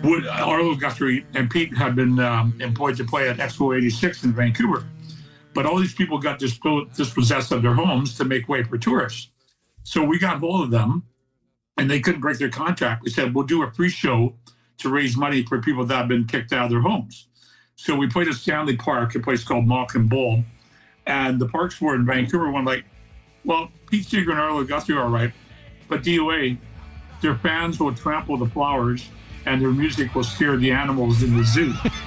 Arlo Guthrie and Pete had been employed to play at Expo 86 in Vancouver. But all these people got dispossessed of their homes to make way for tourists. So we got hold of them, and they couldn't break their contract. We said, we'll do a pre-show to raise money for people that have been kicked out of their homes. So we played at Stanley Park, a place called Malkin Bowl, and the Parks Board in Vancouver went like, well, Pete Seeger and Arlo Guthrie are all right, but DOA, their fans will trample the flowers and their music will scare the animals in the zoo.